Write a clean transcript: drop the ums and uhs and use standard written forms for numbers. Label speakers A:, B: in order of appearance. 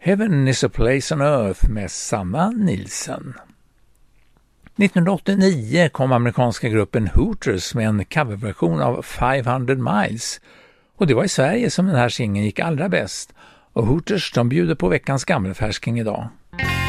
A: Heaven is a place on earth med Sanna Nilsson. 1989 kom amerikanska gruppen Hooters med en coverversion av 500 Miles. Och det var i Sverige som den här singeln gick allra bäst. Och Hooters, de bjuder på veckans gammelfärsking idag.